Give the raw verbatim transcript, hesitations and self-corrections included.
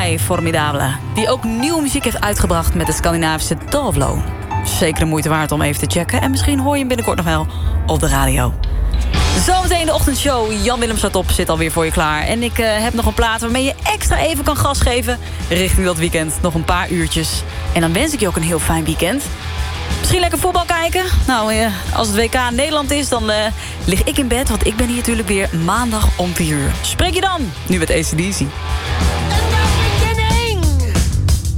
Sky Formidable, die ook nieuwe muziek heeft uitgebracht met de Scandinavische Tavlo. Zeker de moeite waard om even te checken. En misschien hoor je hem binnenkort nog wel op de radio. Zometeen de ochtendshow. Jan Willem staat op, zit alweer voor je klaar. En ik uh, heb nog een plaat waarmee je extra even kan gas geven richting dat weekend. Nog een paar uurtjes. En dan wens ik je ook een heel fijn weekend. Misschien lekker voetbal kijken? Nou, uh, als het W K Nederland is, dan uh, lig ik in bed. Want ik ben hier natuurlijk weer maandag om vier uur. Spreek je dan, nu met A C D C.